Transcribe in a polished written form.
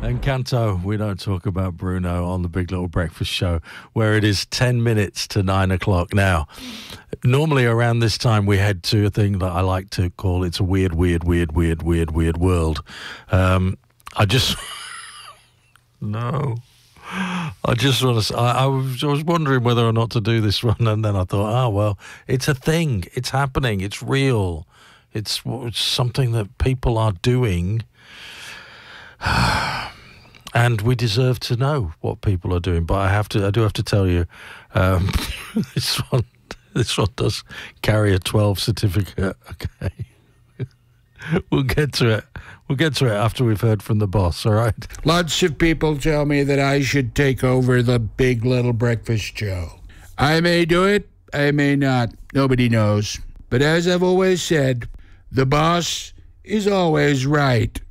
Encanto, we don't talk about Bruno on the Big Little Breakfast Show, where it is 10 minutes to 9 o'clock now. Normally around this time we head to a thing that I like to call It's a Weird World. I just want to. I was wondering whether or not to do this one, and then I thought, it's a thing. It's happening. It's real. It's something that people are doing, and we deserve to know what people are doing. But I do have to tell you, this one does carry a 12 certificate. Okay, we'll get to it. We'll get to it after we've heard from the boss, all right? Lots of people tell me that I should take over the Big Little Breakfast Show. I may do it, I may not. Nobody knows. But as I've always said, the boss is always right.